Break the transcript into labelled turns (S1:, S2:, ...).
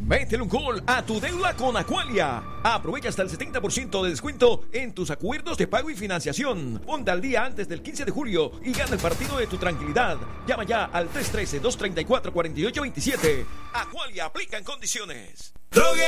S1: Métele un gol a tu deuda con Aqualia. Aprovecha hasta el 70% de descuento en tus acuerdos de pago y financiación. Ponte al día antes del 15 de julio y gana el partido de tu tranquilidad. Llama ya al 313-234-4827. Aqualia, aplica en condiciones.